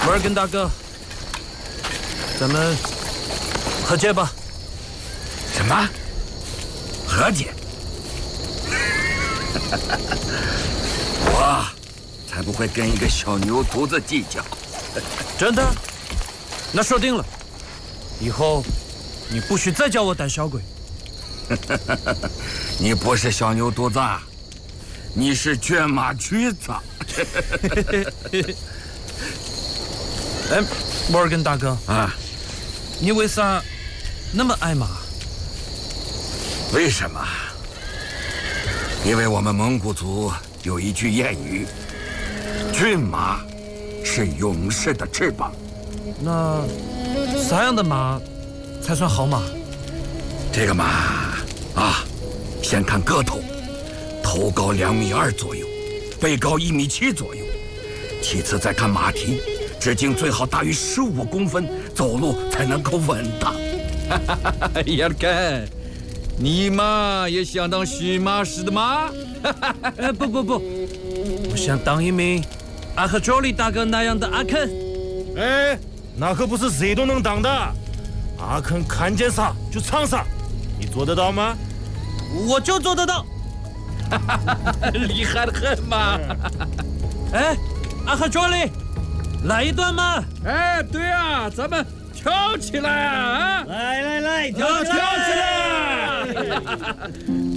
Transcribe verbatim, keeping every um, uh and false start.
摩尔根大哥，咱们和解吧。 什么？和解？我才不会跟一个小牛犊子计较。 真的？那说定了，以后你不许再叫我胆小鬼。 你不是小牛犊子，你是骏马驹子。 哎，摩尔根大哥啊， 你为啥那么爱马？ 为什么？因为我们蒙古族有一句谚语：“骏马是勇士的翅膀。” 那啥样的马才算好马？ 这个马啊，先看个头，头高两米二左右，背高一米七左右。其次再看马蹄，直径最好大于十五公分，走路才能够稳当。 亚尔根，你嘛也想当驯马师的吗？ 哎，不不不，我想当一名阿赫卓里大哥那样的阿肯。 哎，那可不是谁都能当的。阿肯看见啥就唱啥，你做得到吗？ 我就做得到。 厉害得很嘛！ 哎，阿赫卓里，来一段嘛！ 哎，对啊，咱们跳起来啊！ 来来来， 跳起来！